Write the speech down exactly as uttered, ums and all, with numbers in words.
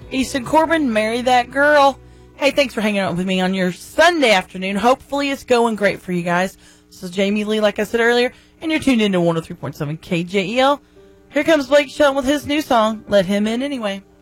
Easton Corbin, Marry That Girl. Hey, thanks for hanging out with me on your Sunday afternoon. Hopefully it's going great for you guys. This is Jamie Lee, like I said earlier, and you're tuned into one oh three point seven K J E L. Here comes Blake Shelton with his new song, Let Him In Anyway.